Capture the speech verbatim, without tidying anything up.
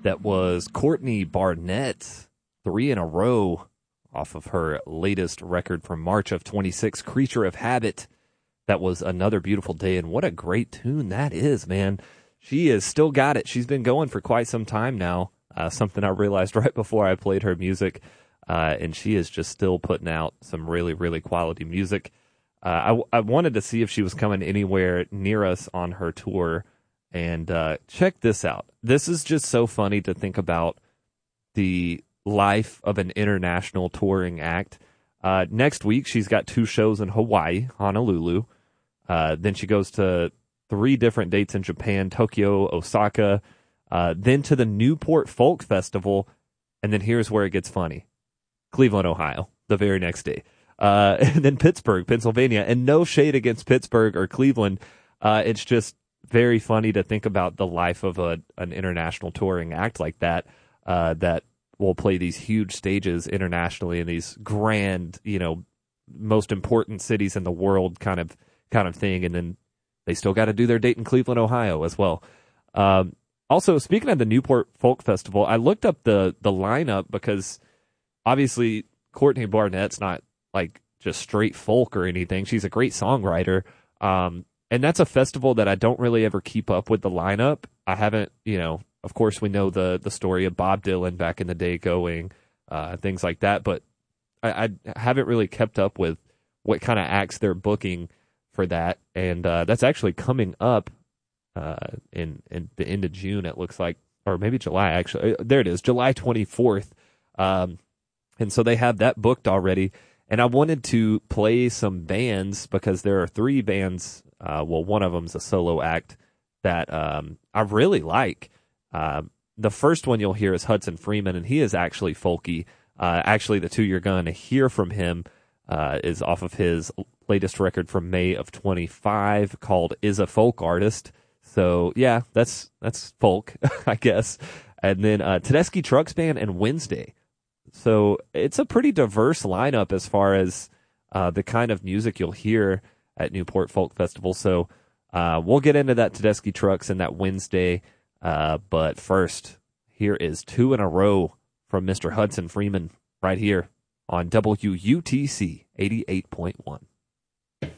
That was Courtney Barnett, three in a row off of her latest record from March of twenty-six, Creature of Habit. That was Another Beautiful Day, and what a great tune that is, man. She has still got it. She's been going for quite some time now, uh, something I realized right before I played her music, uh, and she is just still putting out some really, really quality music. Uh, I, I wanted to see if she was coming anywhere near us on her tour, and uh, check this out. This is just so funny to think about the life of an international touring act. Uh, next week, she's got two shows in Hawaii, Honolulu. Uh, then she goes to three different dates in Japan, Tokyo, Osaka, uh, then to the Newport Folk Festival, and then here's where it gets funny. Cleveland, Ohio, the very next day. Uh, and then Pittsburgh, Pennsylvania, and no shade against Pittsburgh or Cleveland. Uh, it's just very funny to think about the life of a, an international touring act like that, uh, that will play these huge stages internationally in these grand, you know, most important cities in the world kind of, kind of thing. And then they still got to do their date in Cleveland, Ohio as well. Um, also, speaking of the Newport Folk Festival, I looked up the, the lineup because obviously Courtney Barnett's not like just straight folk or anything. She's a great songwriter. Um, and that's a festival that I don't really ever keep up with the lineup. I haven't, you know, of course we know the, the story of Bob Dylan back in the day going, uh, things like that, but I, I haven't really kept up with what kind of acts they're booking for that. And, uh, that's actually coming up, uh, in, in the end of June, it looks like, or maybe July, actually. There it is, July twenty-fourth. Um, and so they have that booked already. And I wanted to play some bands because there are three bands. Uh, well, one of them's a solo act that um, I really like. Uh, the first one you'll hear is Hudson Freeman, and he is actually folky. Uh, actually, the two you're going to hear from him uh, is off of his latest record from May of twenty-five called Is a Folk Artist. So, yeah, that's that's folk, I guess. And then uh, Tedeschi Trucks Band and Wednesday. So it's a pretty diverse lineup as far as uh, the kind of music you'll hear at Newport Folk Festival. So uh, we'll get into that Tedeschi Trucks and that Wednesday. Uh, but first, here is Two in a Row from Mister Hudson Freeman right here on W U T C eighty-eight point one.